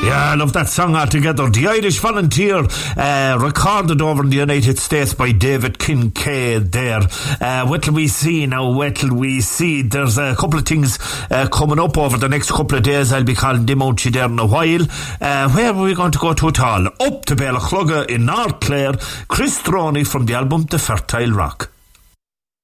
Yeah, I love that song altogether. The Irish Volunteer, recorded over in the United States by David Kincaid there. What till we see now? What till we see? There's a couple of things coming up over the next couple of days. I'll be calling them out to you there in a while. Where are we going to go to at all? Up to Bellachlugga in North Clare. Chris Droney from the album The Fertile Rock.